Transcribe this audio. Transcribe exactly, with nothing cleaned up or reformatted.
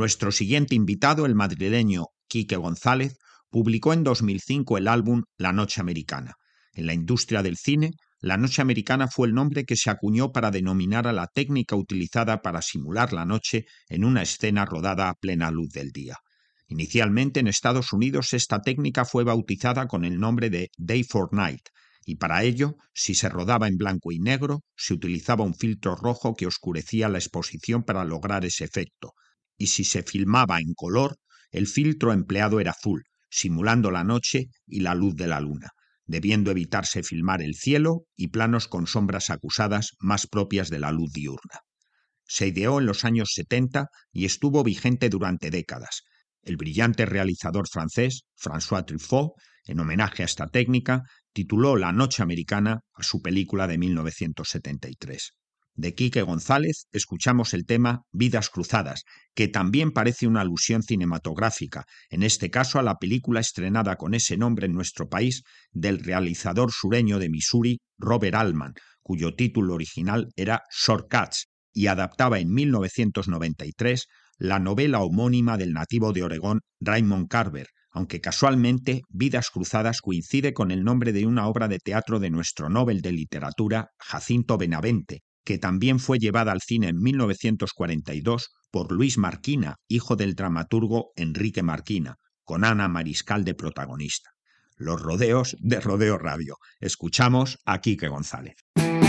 Nuestro siguiente invitado, el madrileño Quique González, publicó en dos mil cinco el álbum La Noche Americana. En la industria del cine, la noche americana fue el nombre que se acuñó para denominar a la técnica utilizada para simular la noche en una escena rodada a plena luz del día. Inicialmente en Estados Unidos esta técnica fue bautizada con el nombre de Day for Night, y para ello, si se rodaba en blanco y negro, se utilizaba un filtro rojo que oscurecía la exposición para lograr ese efecto, y si se filmaba en color, el filtro empleado era azul, simulando la noche y la luz de la luna, debiendo evitarse filmar el cielo y planos con sombras acusadas más propias de la luz diurna. Se ideó en los años setenta y estuvo vigente durante décadas. El brillante realizador francés, François Truffaut, en homenaje a esta técnica, tituló La Noche Americana a su película de mil novecientos setenta y tres. De Quique González escuchamos el tema Vidas Cruzadas, que también parece una alusión cinematográfica, en este caso a la película estrenada con ese nombre en nuestro país del realizador sureño de Missouri, Robert Altman, cuyo título original era Shortcuts, y adaptaba en mil novecientos noventa y tres la novela homónima del nativo de Oregón Raymond Carver, aunque casualmente Vidas Cruzadas coincide con el nombre de una obra de teatro de nuestro Nobel de Literatura, Jacinto Benavente, que también fue llevada al cine en mil novecientos cuarenta y dos por Luis Marquina, hijo del dramaturgo Enrique Marquina, con Ana Mariscal de protagonista. Los rodeos de Rodeo Radio. Escuchamos a Quique González.